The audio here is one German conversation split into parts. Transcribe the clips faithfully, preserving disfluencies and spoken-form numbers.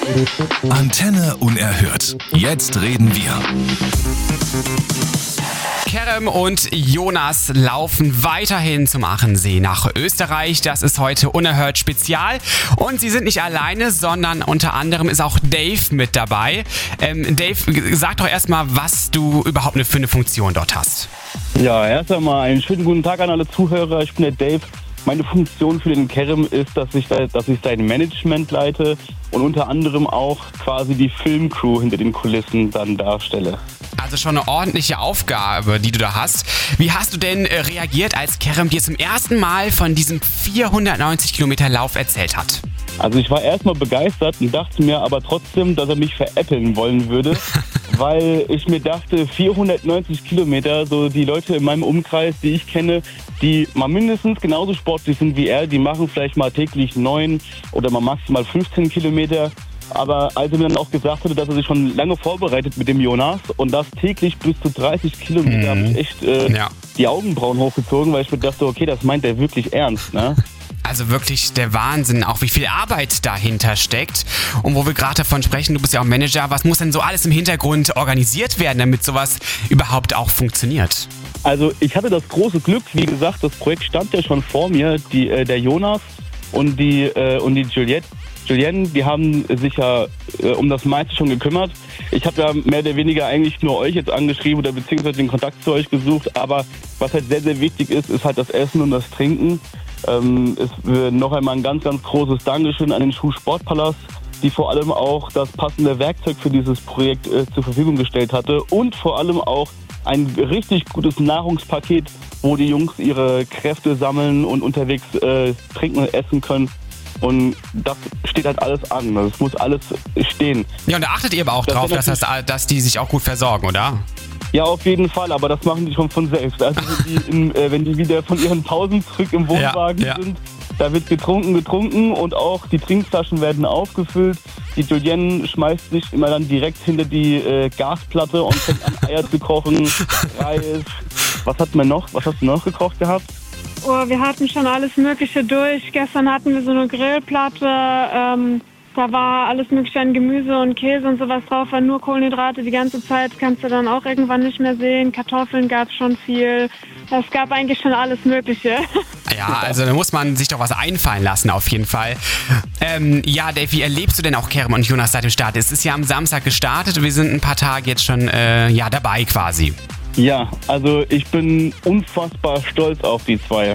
Antenne unerhört. Jetzt reden wir. Kerem und Jonas laufen weiterhin zum Achensee nach Österreich. Das ist heute unerhört Spezial. Und sie sind nicht alleine, sondern unter anderem ist auch Dave mit dabei. Ähm, Dave, sag doch erstmal, was du überhaupt für eine Funktion dort hast. Ja, erst einmal einen schönen guten Tag an alle Zuhörer. Ich bin der Dave. Meine Funktion für den Kerem ist, dass ich, dass ich sein Management leite und unter anderem auch quasi die Filmcrew hinter den Kulissen dann darstelle. Also schon eine ordentliche Aufgabe, die du da hast. Wie hast du denn äh, reagiert, als Kerem dir zum ersten Mal von diesem vierhundertneunzig Kilometer Lauf erzählt hat? Also ich war erstmal begeistert und dachte mir aber trotzdem, dass er mich veräppeln wollen würde, weil ich mir dachte, vierhundertneunzig Kilometer, so die Leute in meinem Umkreis, die ich kenne, die mal mindestens genauso sportlich sind wie er, die machen vielleicht mal täglich neun oder mal maximal fünfzehn Kilometer. Aber als er mir dann auch gesagt hatte, dass er sich schon lange vorbereitet mit dem Jonas und das täglich bis zu dreißig Kilometer, mhm. habe ich echt äh, ja. die Augenbrauen hochgezogen, weil ich mir dachte, okay, das meint er wirklich ernst, ne? Also wirklich der Wahnsinn, auch wie viel Arbeit dahinter steckt. Und wo wir gerade davon sprechen, du bist ja auch Manager, was muss denn so alles im Hintergrund organisiert werden, damit sowas überhaupt auch funktioniert? Also ich hatte das große Glück, wie gesagt, das Projekt stand ja schon vor mir, die, äh, der Jonas und die, äh, und die Juliette. Julienne, die haben sich ja äh, um das meiste schon gekümmert. Ich habe ja mehr oder weniger eigentlich nur euch jetzt angeschrieben oder beziehungsweise den Kontakt zu euch gesucht. Aber was halt sehr, sehr wichtig ist, ist halt das Essen und das Trinken. Ähm, es wird noch einmal ein ganz, ganz großes Dankeschön an den Schuhsportpalast, die vor allem auch das passende Werkzeug für dieses Projekt äh, zur Verfügung gestellt hatte. Und vor allem auch ein richtig gutes Nahrungspaket, wo die Jungs ihre Kräfte sammeln und unterwegs äh, trinken und essen können. Und das steht halt alles an. Das muss alles stehen. Ja, und da achtet ihr aber auch das drauf, dass, das, dass die sich auch gut versorgen, oder? Ja, auf jeden Fall, aber das machen die schon von selbst. Also wenn die, in, äh, wenn die wieder von ihren Pausen zurück im Wohnwagen ja, ja. sind, da wird getrunken, getrunken und auch die Trinkflaschen werden aufgefüllt. Die Julienne schmeißt sich immer dann direkt hinter die äh, Gasplatte und fängt an, Eier zu kochen, Reis. Was hat man noch? Was hast du noch gekocht gehabt? Oh, wir hatten schon alles Mögliche durch. Gestern hatten wir so eine Grillplatte. Ähm, da war alles Mögliche an Gemüse und Käse und sowas drauf. War nur Kohlenhydrate die ganze Zeit. Kannst du dann auch irgendwann nicht mehr sehen. Kartoffeln gab es schon viel. Es gab eigentlich schon alles Mögliche. Ja, also da muss man sich doch was einfallen lassen, auf jeden Fall. Ähm, ja, Dave, wie erlebst du denn auch Kerem und Jonas seit dem Start? Es ist ja am Samstag gestartet. Wir sind ein paar Tage jetzt schon äh, ja, dabei quasi. Ja, also ich bin unfassbar stolz auf die zwei.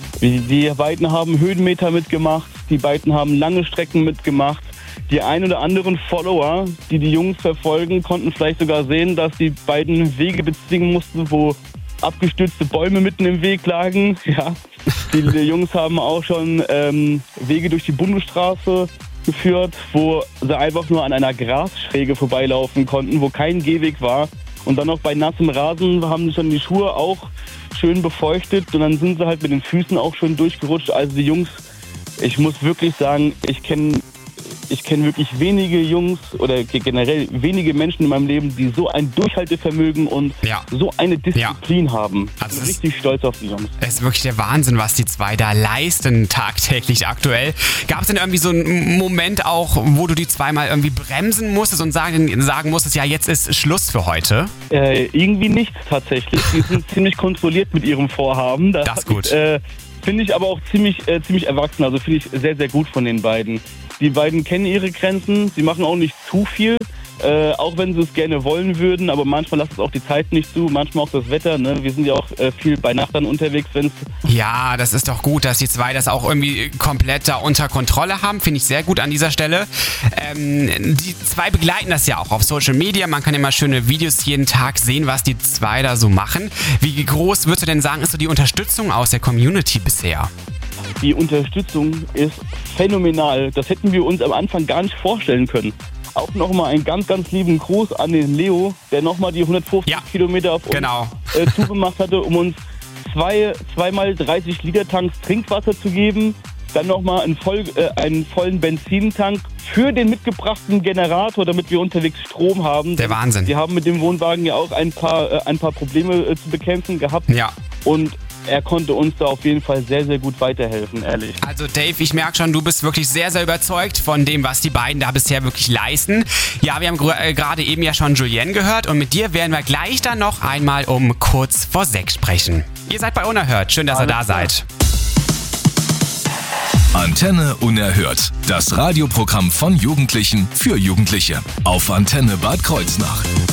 Die beiden haben Höhenmeter mitgemacht, die beiden haben lange Strecken mitgemacht. Die ein oder anderen Follower, die die Jungs verfolgen, konnten vielleicht sogar sehen, dass die beiden Wege beziehen mussten, wo abgestürzte Bäume mitten im Weg lagen. Ja, die Jungs haben auch schon ähm, Wege durch die Bundesstraße geführt, wo sie einfach nur an einer Grasschräge vorbeilaufen konnten, wo kein Gehweg war. Und dann noch bei nassem Rasen haben sie schon die Schuhe auch schön befeuchtet und dann sind sie halt mit den Füßen auch schon durchgerutscht. Also die Jungs, ich muss wirklich sagen, ich kenne ich kenne wirklich wenige Jungs oder generell wenige Menschen in meinem Leben, die so ein Durchhaltevermögen und ja. so eine Disziplin ja. haben. Also ich bin richtig stolz auf die Jungs. Es ist wirklich der Wahnsinn, was die zwei da leisten tagtäglich aktuell. Gab es denn irgendwie so einen Moment auch, wo du die zweimal irgendwie bremsen musstest und sagen, sagen musstest, ja, jetzt ist Schluss für heute? Äh, irgendwie nicht tatsächlich. Die sind ziemlich kontrolliert mit ihrem Vorhaben. Das, das ist gut. Ich, äh, finde ich aber auch ziemlich, äh, ziemlich erwachsen. Also finde ich sehr, sehr gut von den beiden. Die beiden kennen ihre Grenzen, sie machen auch nicht zu viel, äh, auch wenn sie es gerne wollen würden, aber manchmal lasst es auch die Zeit nicht zu, manchmal auch das Wetter, ne? Wir sind ja auch äh, viel bei Nacht dann unterwegs, wenn es... Ja, das ist doch gut, dass die zwei das auch irgendwie komplett da unter Kontrolle haben, finde ich sehr gut an dieser Stelle. Ähm, die zwei begleiten das ja auch auf Social Media, man kann immer schöne Videos jeden Tag sehen, was die zwei da so machen. Wie groß würdest du denn sagen, ist so die Unterstützung aus der Community bisher? Die Unterstützung ist phänomenal. Das hätten wir uns am Anfang gar nicht vorstellen können. Auch nochmal einen ganz, ganz lieben Gruß an den Leo, der nochmal die hundertfünfzig ja, Kilometer auf uns genau. äh, zugemacht hatte, um uns zwei, zweimal dreißig Liter Tanks Trinkwasser zu geben. Dann nochmal einen, voll, äh, einen vollen Benzintank für den mitgebrachten Generator, damit wir unterwegs Strom haben. Der Wahnsinn. Wir haben mit dem Wohnwagen ja auch ein paar, äh, ein paar Probleme äh, zu bekämpfen gehabt. Ja. Und er konnte uns da auf jeden Fall sehr, sehr gut weiterhelfen, ehrlich. Also Dave, ich merke schon, du bist wirklich sehr, sehr überzeugt von dem, was die beiden da bisher wirklich leisten. Ja, wir haben gr- äh, gerade eben ja schon Julien gehört und mit dir werden wir gleich dann noch einmal um kurz vor sechs sprechen. Ihr seid bei Unerhört, schön, dass ihr da seid. Antenne Unerhört, das Radioprogramm von Jugendlichen für Jugendliche auf Antenne Bad Kreuznach.